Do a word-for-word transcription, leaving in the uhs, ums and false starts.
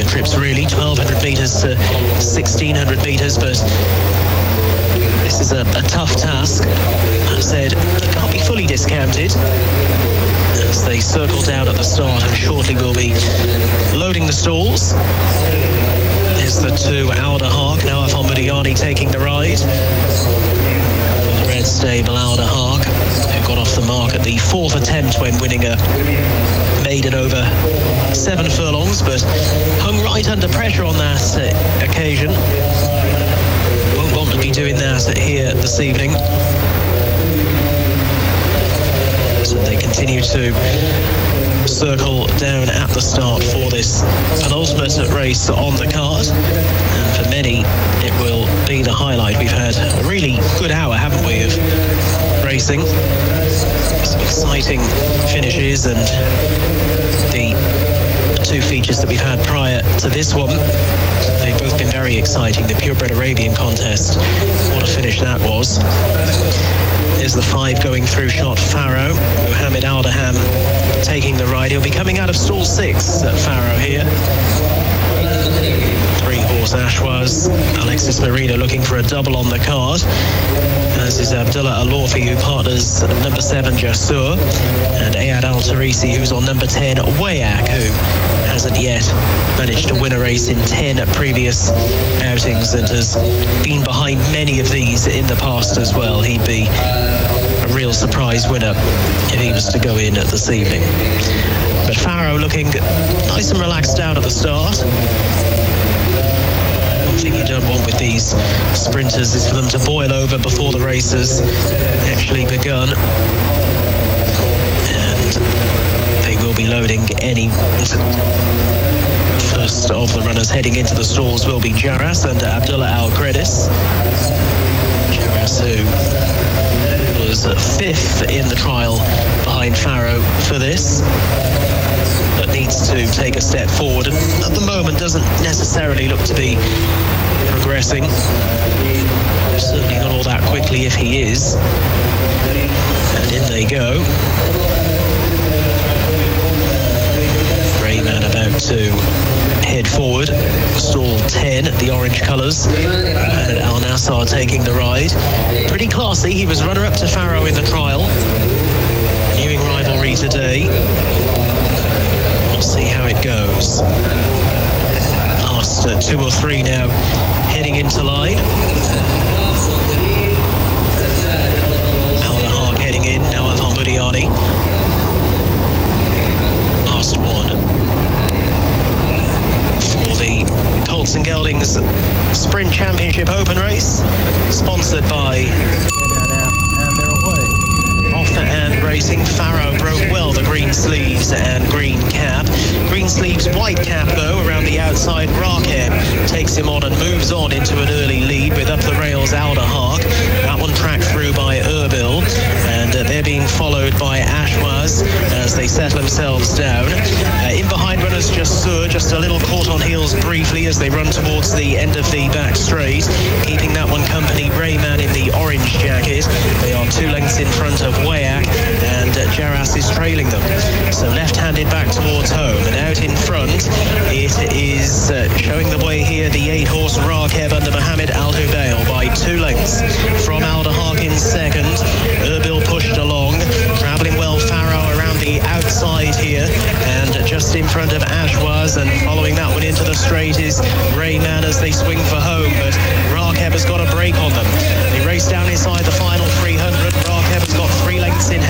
million trips really, twelve hundred metres to sixteen hundred metres, but this is a, a tough task. That said, it can't be fully discounted as they circle down at the start and shortly will be loading the stalls. There's the two Alder Haag, Noah van Modiani taking the ride. The red stable Alder Haag, who got off the mark at the fourth attempt when winning a maiden over seven furlongs, but hung right under pressure on that uh, occasion. Won't want to be doing that here this evening. So they continue to circle down at the start for this penultimate race on the card, and for many it will be the highlight. We've had a really good hour, haven't we, of racing. Some exciting finishes, and the two features that we've had prior to this one, they've both been very exciting. The Purebred Arabian contest, what a finish that was. There's the five going through shot, Faro. Mohammed Aldaham taking the ride. He'll be coming out of stall six at Faro here. Three horse Ashwaz. Alexis Marino looking for a double on the card, as is Abdullah Alorfi, who partners number seven Jasur, and Ayad Al Tarisi, who's on number ten Wayak, who hasn't yet managed to win a race in ten previous outings and has been behind many of these in the past as well. He'd be a real surprise winner if he was to go in this evening. But Faro looking nice and relaxed out at the start. One thing you don't want with these sprinters is for them to boil over before the race has actually begun. And they will be loading any. First of the runners heading into the stalls will be Jarras and Abdullah Al-Gredis. Jarras, who was fifth in the trial behind Faro for this, but needs to take a step forward, and at the moment doesn't necessarily look to be progressing. Certainly not all that quickly if he is. And in they go. Rayman about to head forward. Stall ten, the orange colours, and Al Nassar taking the ride. Pretty classy. He was runner-up to Faro in the trial. Renewing rivalry today. We'll see how it goes. Last uh, two or three now heading into line. Alder Haag heading in, Noah van Modiani. Last one for the Colts and Geldings Sprint Championship Open race, sponsored by and they're away. Off and racing, Faro broke well the green sleeves and green cap. Green sleeves, white cap though around the outside. Rakeb takes him on and moves on into an early lead with up the rails Alder Haag. That one tracked through by Erbil, and uh, they're being followed by Ashwaz as they settle themselves down. Uh, in behind runners Jasur, just a little caught on heels briefly as they run towards the end of the back straight. Keeping that one company, Rayman in the orange jacket. They are two lengths in front of Wayak, and uh, Jarras is trailing them. So left-handed back towards home, and out in front it is uh, showing the way here, the eight-horse Rakeb under Mohammed Al-Hubail by two lengths from Alder Haag in second. Erbil pushed along, travelling well Faro around the outside here, and just in front of Ashwaz, and following that one into the straight is Rayman as they swing for home, but Rakeb has got a break on them. They race down inside the final three hundred. Rakeb has got three lengths in